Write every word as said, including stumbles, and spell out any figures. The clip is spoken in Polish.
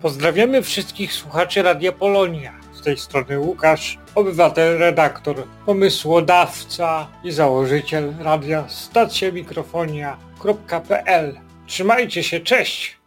Pozdrawiamy wszystkich słuchaczy Radia Polonia. Z tej strony Łukasz, obywatel, redaktor, pomysłodawca i założyciel radia stacja mikrofonia kropka p l. Trzymajcie się, cześć!